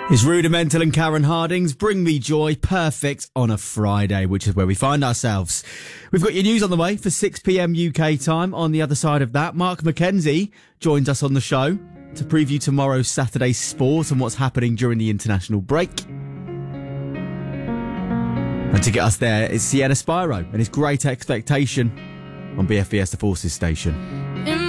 It's Rudimental and Karen Harding's Bring Me Joy, perfect on a Friday, which is where we find ourselves. We've got your news on the way for 6 p.m. UK time. On the other side of that, Mark McKenzie joins us on the show to preview tomorrow's Saturday sport and what's happening during the international break. And to get us there is Sienna Spyro and his Great Expectation on BFBS The Forces station.